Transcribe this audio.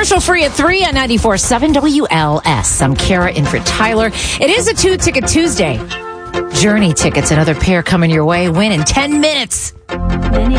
Commercial free at 3 on 94.7 WLS. I'm Kara in for Tyler. It is a 2-Ticket Tuesday. Journey tickets, another pair coming your way. Win in 10 minutes.